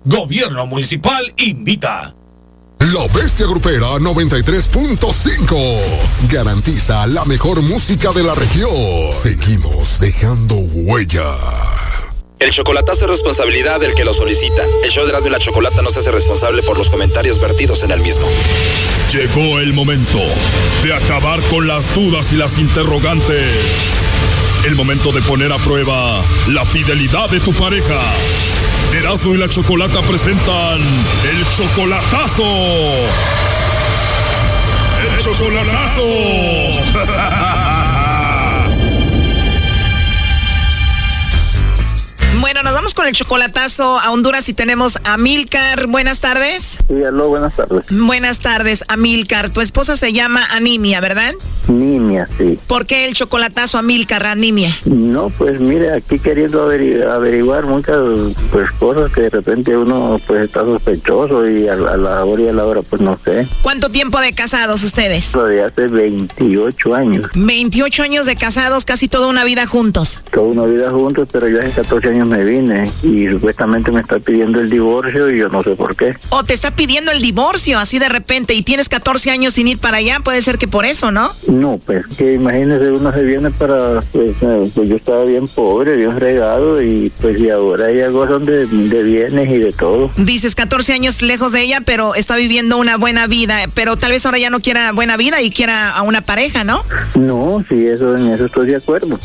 Gobierno Municipal invita. La Bestia Grupera 93.5 garantiza la mejor música de la región. Seguimos dejando huella. El chocolatazo es responsabilidad del que lo solicita. El show de Erasmo y la Chocolata no se hace responsable por los comentarios vertidos en el mismo. Llegó el momento de acabar con las dudas y las interrogantes. El momento de poner a prueba la fidelidad de tu pareja. Erasmo y la Chocolata presentan el chocolatazo. ¡El chocolatazo! Bueno, nos vamos con el chocolatazo a Honduras y tenemos a Amílcar. Buenas tardes. Sí, aló, buenas tardes. Buenas tardes, Amílcar. Tu esposa se llama Animia, ¿verdad? Nimia, sí. ¿Por qué el chocolatazo, Amílcar, Animia? No, pues mire, aquí queriendo averiguar muchas pues cosas que de repente uno pues está sospechoso y a la hora y a la hora pues no sé. ¿Cuánto tiempo de casados ustedes? De hace 28 años. 28 años de casados, casi toda una vida juntos. Toda una vida juntos, pero yo hace 14 años me vine y supuestamente me está pidiendo el divorcio y yo no sé por qué. O te está pidiendo el divorcio así de repente y tienes 14 años sin ir para allá, puede ser que por eso, ¿no? No, pues que imagínese, uno se viene para, pues yo estaba bien pobre, bien fregado y pues y ahora ella goza de bienes y de todo. Dices 14 años lejos de ella, pero está viviendo una buena vida, pero tal vez ahora ya no quiera buena vida y quiera a una pareja, ¿no? No, sí, en eso estoy de acuerdo,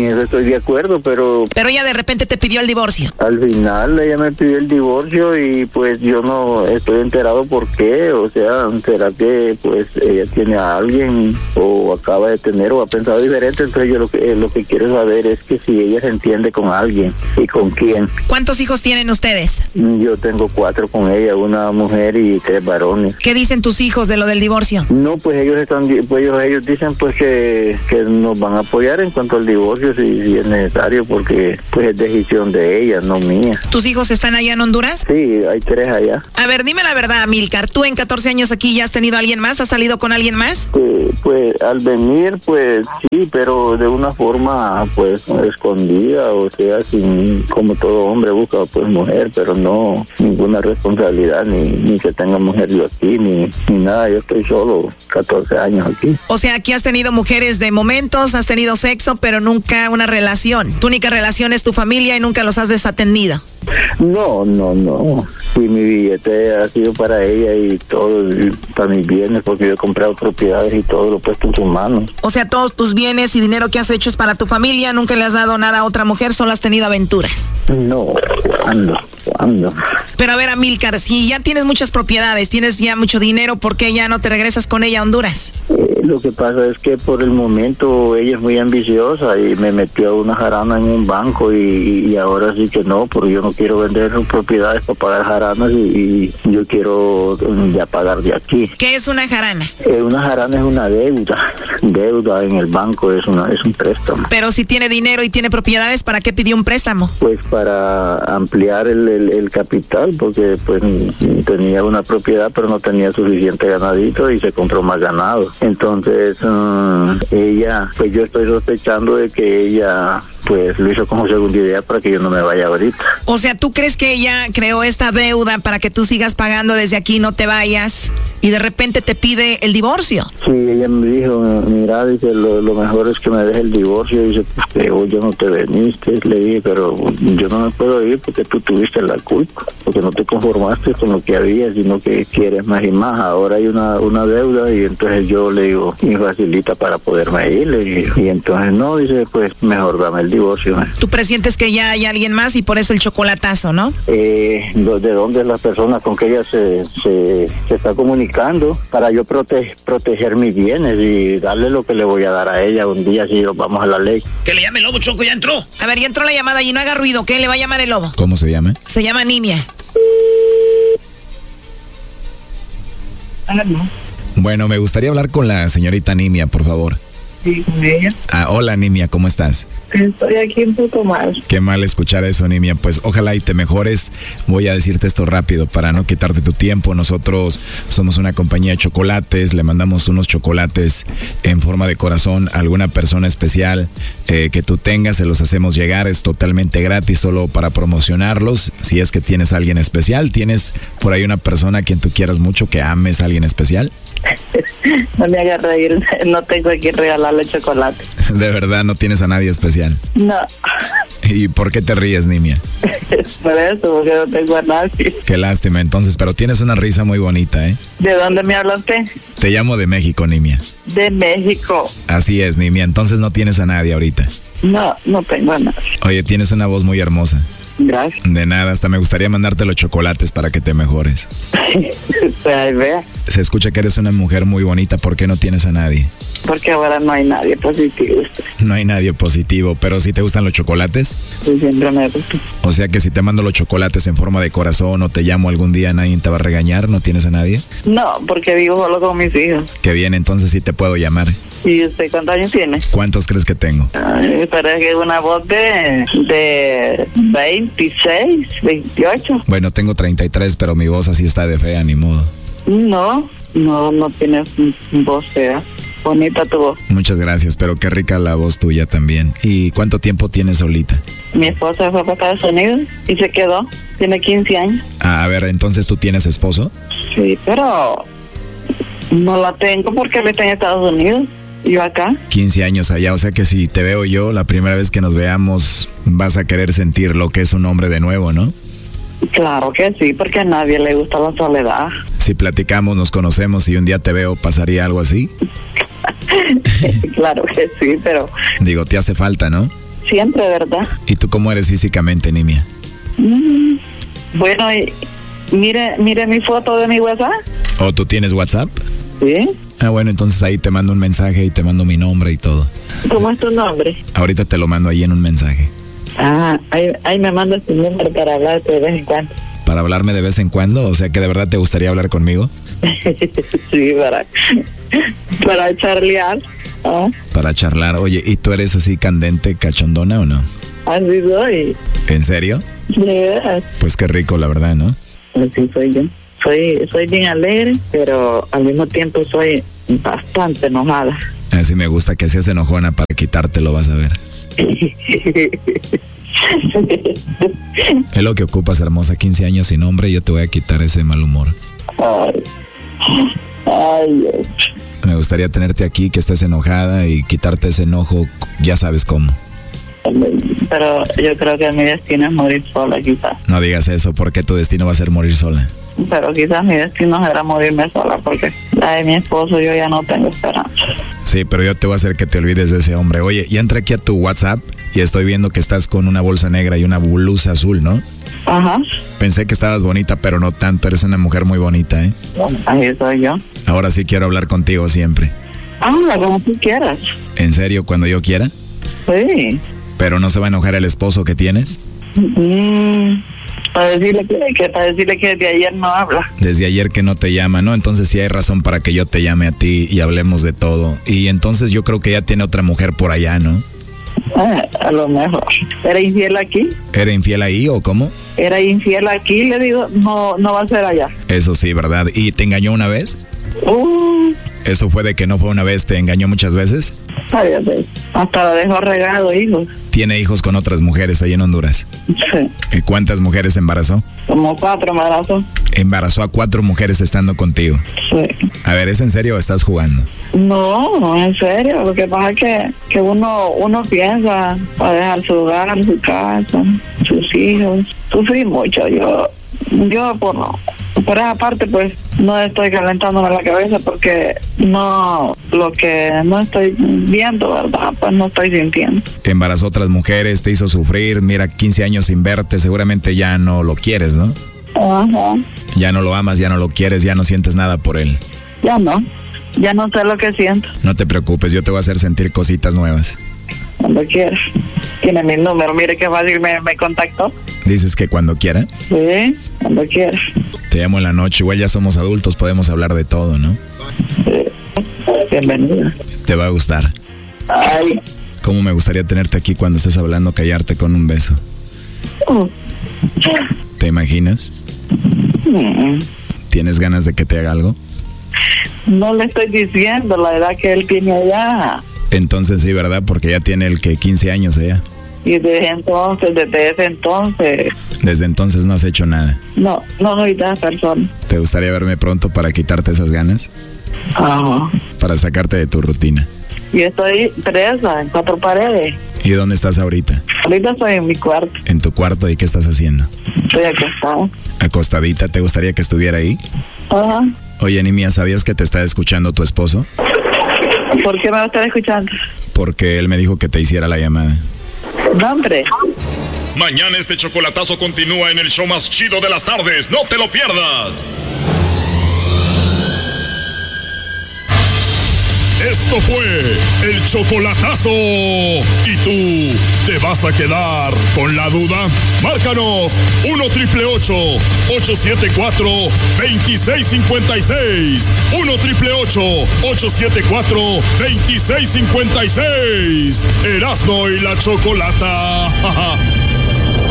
pero... Pero ella de repente te pidió el divorcio. Al final ella me pidió el divorcio y pues yo no estoy enterado por qué, o sea, será que pues ella tiene a alguien o acaba de tener o ha pensado diferente, entonces yo lo que quiero saber es que si ella se entiende con alguien y con quién. ¿Cuántos hijos tienen ustedes? Yo tengo 4 con ella, una mujer y 3 varones. ¿Qué dicen tus hijos de lo del divorcio? No, pues ellos dicen pues que nos van a apoyar en cuanto al divorcio si es necesario, porque pues es decisión de ella, no mía. ¿Tus hijos están allá en Honduras? Sí, hay 3 allá. A ver, dime la verdad, Amílcar, ¿tú en 14 años aquí ya has tenido a alguien más? ¿Has salido con alguien más? Pues al venir, pues sí, pero de una forma pues escondida, o sea, sin, como todo hombre busca pues mujer, pero no ninguna responsabilidad, ni que tenga mujer yo aquí, ni nada, yo estoy solo 14 años aquí. O sea, aquí has tenido mujeres de momentos, has tenido sexo, pero nunca una relación. Tu única relación es tu familia y nunca los has desatendido. No. Sí, mi billete ha sido para ella y todo, y para mis bienes, porque yo he comprado propiedades y todo lo he puesto en sus manos. O sea, todos tus bienes y dinero que has hecho es para tu familia, nunca le has dado nada a otra mujer, solo has tenido aventuras. No, ¿cuándo? Pero a ver, Amílcar, si ya tienes muchas propiedades, tienes ya mucho dinero, ¿por qué ya no te regresas con ella a Honduras? Lo que pasa es que por el momento ella es muy ambiciosa y me metió una jarana en un banco y ahora sí que no, porque yo no quiero vender sus propiedades para pagar jaranas y yo quiero ya pagar de aquí. ¿Qué es una jarana? Una jarana es una deuda en el banco, es un préstamo. Pero si tiene dinero y tiene propiedades, ¿para qué pidió un préstamo? Pues para ampliar el capital, porque pues tenía una propiedad pero no tenía suficiente ganadito y se compró más ganado. Entonces ella, pues yo estoy sospechando de que ella pues lo hizo como segunda idea para que yo no me vaya ahorita. O sea, ¿tú crees que ella creó esta deuda para que tú sigas pagando desde aquí, no te vayas, y de repente te pide el divorcio? Sí, ella me dijo, mira, dice, lo mejor es que me deje el divorcio. Dice, pues que hoy yo no te veniste. Le dije, pero yo no me puedo ir porque tú tuviste la culpa, porque no te conformaste con lo que había, sino que quieres más y más. Ahora hay una deuda y entonces yo le digo, y facilita para poderme ir. Le digo, y entonces no, dice, pues mejor dame el divorcio. ¿Tú presientes que ya hay alguien más y por eso el chocolatazo, no? ¿De dónde es la persona con que ella se está comunicando para yo proteger mis bienes y darle lo que le voy a dar a ella un día si vamos a la ley? Que le llame el lobo, Choco, ya entró. A ver, ya entró la llamada y no haga ruido, ¿qué le va a llamar el lobo? ¿Cómo se llama? Se llama Nimia. Bueno, me gustaría hablar con la señorita Nimia, por favor. Sí, con ella. Hola, Nimia, ¿cómo estás? Estoy aquí un poco mal. Qué mal escuchar eso, Nimia. Pues ojalá y te mejores. Voy a decirte esto rápido para no quitarte tu tiempo. Nosotros somos una compañía de chocolates. Le mandamos unos chocolates en forma de corazón a alguna persona especial que tú tengas. Se los hacemos llegar. Es totalmente gratis, solo para promocionarlos. Si es que tienes a alguien especial, ¿tienes por ahí una persona a quien tú quieras mucho, que ames a alguien especial? No me hagas reír. No tengo a quien regalarle chocolate. ¿De verdad no tienes a nadie especial? No. ¿Y por qué te ríes, Nimia? Por eso, porque no tengo a nadie. Qué lástima, entonces, pero tienes una risa muy bonita, ¿eh? ¿De dónde me habla usted? Te llamo de México, Nimia. De México. Así es, Nimia, entonces no tienes a nadie ahorita. No, no tengo a nadie. Oye, tienes una voz muy hermosa. Gracias. De nada, hasta me gustaría mandarte los chocolates para que te mejores. Ahí vea. Se escucha que eres una mujer muy bonita, ¿por qué no tienes a nadie? Porque ahora no hay nadie positivo. No hay nadie positivo, pero si te gustan los chocolates. Sí, siempre me gusta. O sea que si te mando los chocolates en forma de corazón o te llamo algún día, nadie te va a regañar, ¿no tienes a nadie? No, porque vivo solo con mis hijos. Qué bien, entonces sí te puedo llamar. ¿Y usted cuántos años tiene? ¿Cuántos crees que tengo? Ay, pero es que es una voz de 26, 28. Bueno, tengo 33, pero mi voz así está de fea, ni modo. No tienes voz fea. Bonita tu voz. Muchas gracias, pero qué rica la voz tuya también. ¿Y cuánto tiempo tienes solita? Mi esposa fue para Estados Unidos y se quedó. Tiene 15 años. A ver, entonces tú tienes esposo. Sí, pero no la tengo porque él está en Estados Unidos. Yo acá. 15 años allá, o sea que si te veo yo, la primera vez que nos veamos, vas a querer sentir lo que es un hombre de nuevo, ¿no? Claro que sí, porque a nadie le gusta la soledad. Si platicamos, nos conocemos y un día te veo, ¿pasaría algo así? Claro que sí, pero... Digo, te hace falta, ¿no? Siempre, ¿verdad? ¿Y tú cómo eres físicamente, Nimia? Bueno, mire mi foto de mi WhatsApp. ¿O tú tienes WhatsApp? Sí. Bueno, entonces ahí te mando un mensaje y te mando mi nombre y todo. ¿Cómo es tu nombre? Ahorita te lo mando ahí en un mensaje. Ahí me mandas tu número para hablarte de vez en cuando. ¿Para hablarme de vez en cuando? O sea, que de verdad te gustaría hablar conmigo. Sí, para charlear. Para charlar. Oye, ¿y tú eres así candente, cachondona o no? Así soy. ¿En serio? Sí. Pues qué rico, la verdad, ¿no? Así soy yo. Soy bien alegre, pero al mismo tiempo soy bastante enojada. Así me gusta que seas enojona para quitártelo, vas a ver. Es lo que ocupas, hermosa. 15 años sin hombre, yo te voy a quitar ese mal humor. Ay. Me gustaría tenerte aquí, que estés enojada y quitarte ese enojo, ya sabes cómo. Pero yo creo que mi destino es morir sola, quizás. No digas eso, porque tu destino va a ser morir sola. Pero quizás mi destino será morirme sola, porque la de mi esposo yo ya no tengo esperanza. Sí, pero yo te voy a hacer que te olvides de ese hombre. Oye, ya entré aquí a tu WhatsApp y estoy viendo que estás con una bolsa negra y una blusa azul, ¿no? Ajá. Pensé que estabas bonita, pero no tanto. Eres una mujer muy bonita, ¿eh? Ahí soy yo. Ahora sí quiero hablar contigo siempre. Como tú quieras. ¿En serio, cuando yo quiera? Sí. ¿Pero no se va a enojar el esposo que tienes? Para decirle que desde ayer no habla. Desde ayer que no te llama, ¿no? Entonces sí hay razón para que yo te llame a ti y hablemos de todo. Y entonces yo creo que ya tiene otra mujer por allá, ¿no? A lo mejor. ¿Era infiel aquí? ¿Era infiel ahí o cómo? Era infiel aquí, le digo, no va a ser allá. Eso sí, ¿verdad? ¿Y te engañó una vez? ¿Eso fue de que no fue una vez, te engañó muchas veces? Varias veces. Hasta lo dejó regado, hijos. ¿Tiene hijos con otras mujeres ahí en Honduras? Sí. ¿Y cuántas mujeres embarazó? Como 4 embarazos. Embarazó a 4 mujeres estando contigo. Sí. A ver, ¿es en serio o estás jugando? No, en serio. Lo que pasa es que uno piensa para dejar su hogar, su casa, sus hijos. Sufrí mucho. Yo por esa parte, pues, no estoy calentándome la cabeza porque lo que no estoy viendo, ¿verdad? Pues no estoy sintiendo. Embarazó a otras mujeres, te hizo sufrir, mira, 15 años sin verte, seguramente ya no lo quieres, ¿no? Ajá. Ya no lo amas, ya no lo quieres, ya no sientes nada por él. Ya no sé lo que siento. No te preocupes, yo te voy a hacer sentir cositas nuevas. Cuando quieras. Tiene mi número, mire qué fácil me contactó. ¿Dices que cuando quiera? Sí, cuando quieras. Te llamo en la noche, igual ya somos adultos, podemos hablar de todo, ¿no? Sí. Bienvenida. Te va a gustar. Ay. ¿Cómo me gustaría tenerte aquí cuando estés hablando, callarte con un beso? ¿Te imaginas? ¿Tienes ganas de que te haga algo? No le estoy diciendo la edad que él tiene allá. Entonces sí, ¿verdad? Porque ya tiene el que 15 años allá. Y desde ese entonces. Desde entonces no has hecho nada. No soy de esa persona. ¿Te gustaría verme pronto para quitarte esas ganas? Ajá. Para sacarte de tu rutina. Y estoy presa en 4 paredes. ¿Y dónde estás ahorita? Ahorita estoy en mi cuarto. ¿En tu cuarto? ¿Y qué estás haciendo? Estoy acostada. ¿Acostadita? ¿Te gustaría que estuviera ahí? Ajá. Oye, Nimia, ¿sabías que te está escuchando tu esposo? ¿Por qué me va a estar escuchando? Porque él me dijo que te hiciera la llamada. No, hombre. Mañana este chocolatazo continúa en el show más chido de las tardes. ¡No te lo pierdas! Esto fue el chocolatazo. ¿Y tú te vas a quedar con la duda? Márcanos 1-888-874-2656. 1-888-874-2656. Erasmo y la Chocolata.